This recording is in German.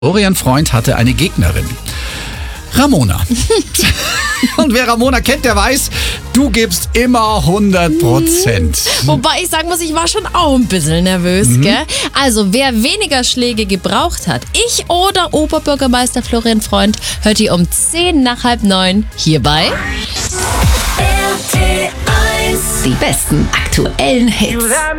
Florian Freund hatte eine Gegnerin. Ramona. Und wer Ramona kennt, der weiß, du gibst immer 100%. Wobei ich sagen muss, ich war schon auch ein bisschen nervös, gell? Also, wer weniger Schläge gebraucht hat, ich oder Oberbürgermeister Florian Freund, hört ihr um 8:10 hierbei. RTL 1. Die besten aktuellen Hits.